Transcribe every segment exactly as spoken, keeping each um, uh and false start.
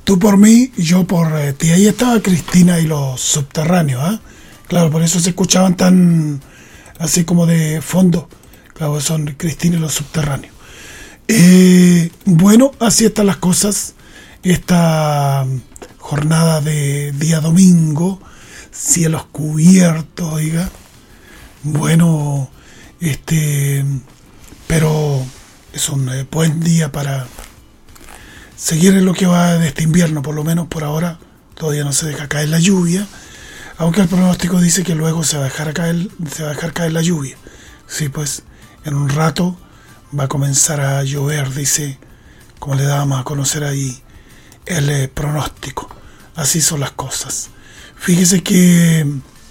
Tú por mí, yo por eh, ti. Ahí estaba Cristina y los Subterráneos, ¿ah? ¿eh? Claro, por eso se escuchaban tan así como de fondo. Claro, son Cristina y los Subterráneos. Eh, bueno, así están las cosas. Esta jornada de día domingo, cielos cubiertos, oiga. Bueno, este, pero es un eh, buen día para seguir en lo que va de este invierno, por lo menos por ahora. Todavía no se deja caer la lluvia, aunque el pronóstico dice que luego se va a dejar caer, se va a dejar caer la lluvia. Sí, pues en un rato va a comenzar a llover, dice, como le dábamos a conocer ahí el eh, pronóstico. Así son las cosas. Fíjese que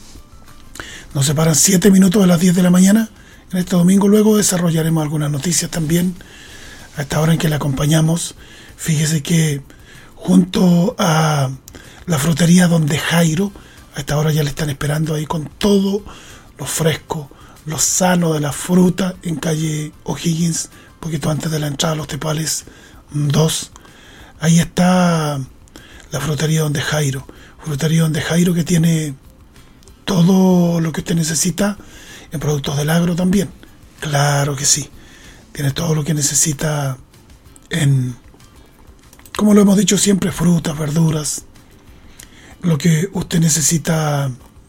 nos separan siete minutos de las diez de la mañana en este domingo. Luego desarrollaremos algunas noticias también a esta hora en que le acompañamos. Fíjese que junto a la frutería Donde Jairo, a esta hora ya le están esperando ahí con todo lo fresco, lo sano de la fruta en calle O'Higgins, un poquito antes de la entrada a Los Tepales dos. Ahí está la frutería Donde Jairo. Frutería Donde Jairo que tiene todo lo que usted necesita en productos del agro también. Claro que sí. Tiene todo lo que necesita en, como lo hemos dicho siempre, frutas, verduras, lo que usted necesita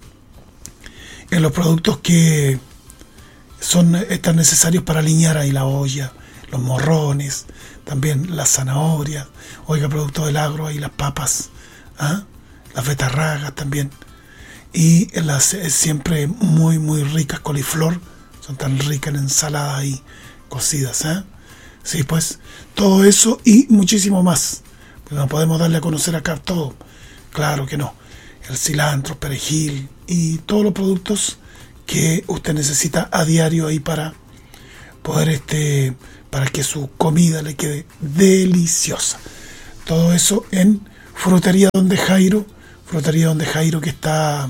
en los productos que son están necesarios para aliñar ahí la olla, los morrones, también las zanahorias, oiga, productos del agro, ahí las papas, ¿ah? Las betarragas también, y las eh, siempre muy muy ricas coliflor, son tan ricas en ensaladas ahí cocidas, ¿eh? Sí, pues todo eso y muchísimo más. Pues no podemos darle a conocer acá todo, claro que no. El cilantro, perejil y todos los productos que usted necesita a diario ahí para poder este para que su comida le quede deliciosa. Todo eso en Frutería Donde Jairo, Frutería Donde Jairo que está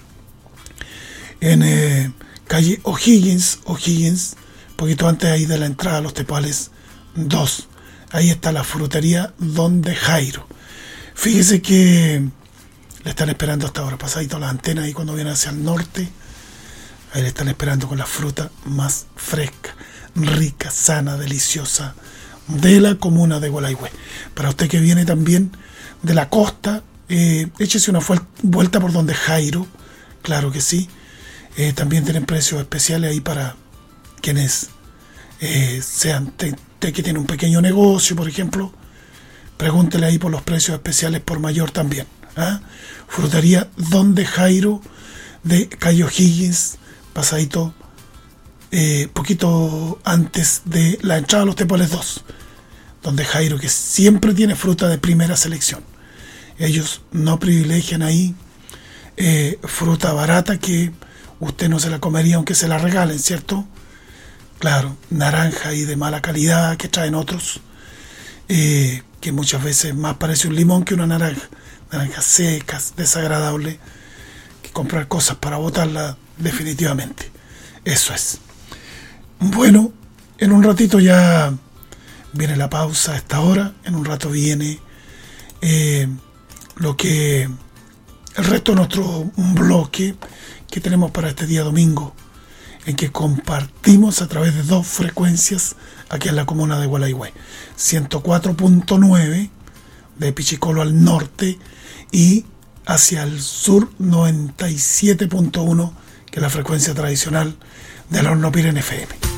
en eh, calle O'Higgins, O'Higgins, poquito antes ahí de la entrada a Los Tepales dos. Ahí está la Frutería Donde Jairo. Fíjese que le están esperando hasta ahora, pasadito las antenas ahí cuando viene hacia el norte. Ahí le están esperando con la fruta más fresca, rica, sana, deliciosa de la comuna de Gualaihue. Para usted que viene también de la costa, eh, échese una vuelta por Donde Jairo, claro que sí. Eh, también tienen precios especiales ahí para quienes eh, sean te, te, que tienen un pequeño negocio, por ejemplo. Pregúntele ahí por los precios especiales por mayor también. ¿Ah? Frutería Donde Jairo de calle O'Higgins, pasadito eh, poquito antes de la entrada a Los Tepales dos. Donde Jairo, que siempre tiene fruta de primera selección. Ellos no privilegian ahí eh, fruta barata que usted no se la comería aunque se la regalen, ¿cierto? Claro, naranja y de mala calidad que traen otros, eh, que muchas veces más parece un limón que una naranja. Naranjas secas, desagradables, que comprar cosas para botarlas definitivamente. Eso es. Bueno, en un ratito ya viene la pausa a esta hora, en un rato viene eh, lo que el resto de nuestro bloque que tenemos para este día domingo, en que compartimos a través de dos frecuencias aquí en la comuna de Gualaihue, ciento cuatro punto nueve de Pichicolo al norte y hacia el sur noventa y siete punto uno, que es la frecuencia tradicional del Horno Pirén F M.